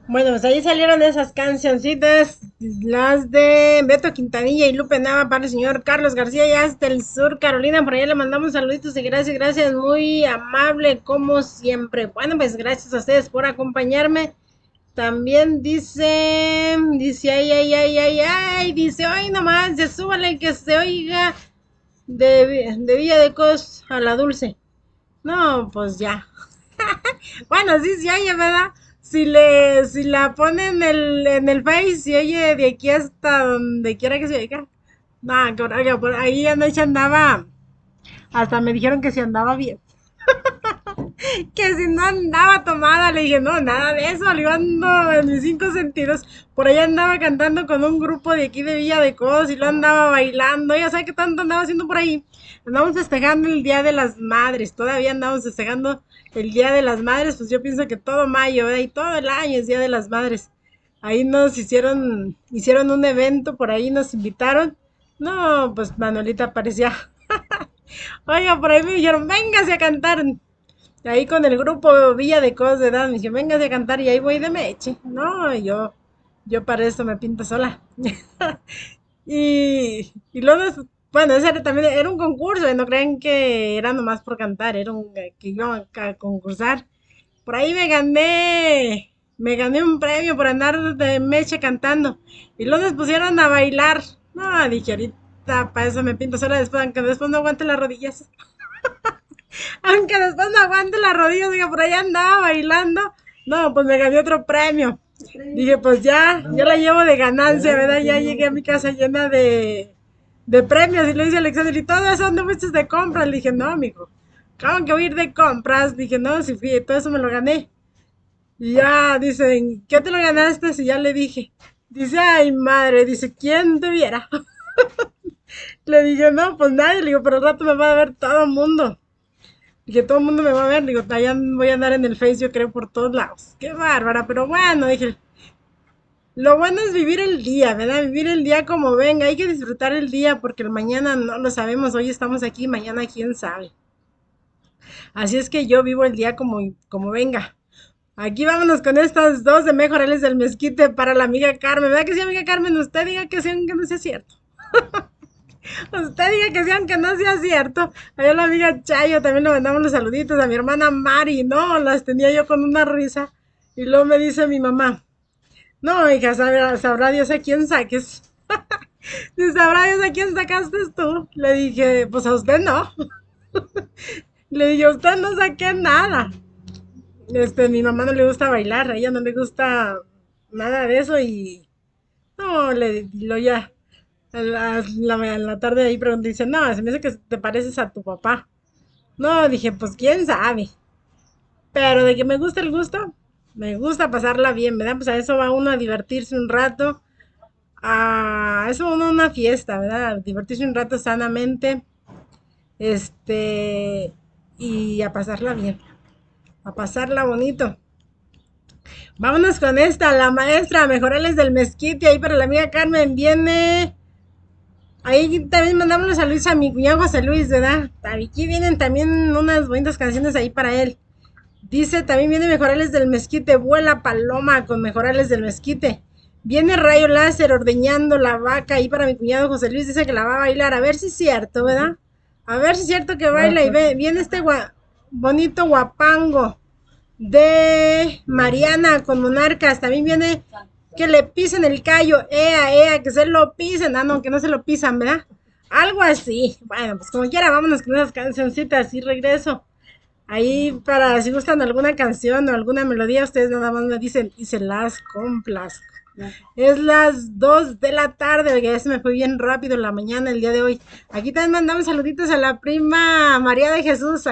Bueno, pues ahí salieron esas cancioncitas, las de Beto Quintanilla y Lupe Nava para el señor Carlos García, ya hasta el sur, Carolina, por allá le mandamos saluditos y gracias, gracias, muy amable como siempre. Bueno, pues gracias a ustedes por acompañarme. También dice, ay, ay, ay, ay, ay, dice, hoy nomás, ya súbale que se oiga de Villa de Cos a la Dulce. No, pues ya. Bueno, sí, sí oye, ¿verdad? Si la pone en el Face, si oye de aquí hasta donde quiera que se oiga. No, que por ahí anoche andaba, hasta me dijeron que si andaba bien, que si no andaba tomada, le dije, no, nada de eso, le ando en mis cinco sentidos. Por ahí andaba cantando con un grupo de aquí de Villa de Cos y lo andaba bailando, ya sabe qué tanto andaba haciendo por ahí. Andamos festejando el Día de las Madres, todavía andamos festejando el Día de las Madres, pues yo pienso que todo mayo, ¿verdad? Y todo el año es Día de las Madres. Ahí hicieron un evento, por ahí nos invitaron. No, pues Manuelita parecía. Oiga, por ahí me dijeron, véngase a cantar. Ahí con el grupo Villa de Cos de edad, me dice, véngase a cantar y ahí voy de meche. No, yo para eso me pinto sola. Y luego, bueno, ese era también era un concurso, no crean que era nomás por cantar, era un que iba a concursar. Por ahí me gané un premio por andar de meche cantando. Y luego nos pusieron a bailar. No, dije, ahorita para eso me pinto sola después, aunque después no aguante las rodillas. Aunque después no aguante las rodillas, digo, por allá andaba bailando. No, pues me gané otro premio. Dije, pues ya la llevo de ganancia, ¿verdad? Ya llegué a mi casa llena de premios. Y le dice Alexander, ¿y todo eso dónde fuiste de compras? Le dije, no, amigo. ¿Cómo que voy a ir de compras? Dije, no, si fui, todo eso me lo gané. Y ya, dicen, ¿qué te lo ganaste? Si ya le dije. Dice, ay, madre, dice, ¿quién te viera? Le dije, no, pues nadie. Le digo, pero al rato me va a ver todo el mundo. Y que todo el mundo me va a ver, digo, allá voy a andar en el Face, yo creo, por todos lados. Qué bárbara, pero bueno, dije, lo bueno es vivir el día, ¿verdad? Vivir el día como venga, hay que disfrutar el día porque el mañana no lo sabemos, hoy estamos aquí, mañana quién sabe. Así es que yo vivo el día como venga. Aquí vámonos con estas dos de mejorales del mezquite para la amiga Carmen, ¿verdad que sí, amiga Carmen? Usted diga que sí, aunque no sea cierto. Usted diga que sí, aunque no sea cierto. Allá la amiga Chayo también le mandamos los saluditos a mi hermana Mari. No, las tenía yo con una risa. Y luego me dice mi mamá, no, hija, sabrá Dios a quién saques. Si sabrá Dios a quién sacaste tú. Le dije, pues a usted no. Le dije, a usted no saqué nada. Mi mamá no le gusta bailar, a ella no le gusta nada de eso y no, lo ya. A la tarde ahí pregunté, dice, no, se me hace que te pareces a tu papá. No, dije, pues quién sabe. Pero de que me gusta el gusto, me gusta pasarla bien, ¿verdad? Pues a eso va uno a divertirse un rato. A eso uno a una fiesta, ¿verdad? A divertirse un rato sanamente. Este. Y a pasarla bien. A pasarla bonito. Vámonos con esta, la maestra, mejorales del mezquite. Ahí para la amiga Carmen viene. Ahí también mandamos los saludos a mi cuñado José Luis, ¿verdad? Aquí vienen también unas bonitas canciones ahí para él. Dice, también viene Mejorales del Mezquite, vuela paloma con Mejorales del Mezquite. Viene Rayo Láser ordeñando la vaca ahí para mi cuñado José Luis, dice que la va a bailar, a ver si es cierto, ¿verdad? A ver si es cierto que baila y viene este bonito guapango de Mariana con Monarcas, también viene que le pisen el callo, que se lo pisen, no, que no se lo pisan, ¿verdad? Algo así. Bueno, pues como quiera, vámonos con esas cancioncitas y regreso. Ahí para si gustan alguna canción o alguna melodía, ustedes nada más me dicen y se las complazco. Es las 2 de la tarde, oiga, ya se me fue bien rápido la mañana el día de hoy. Aquí también mandamos saluditos a la prima María de Jesús.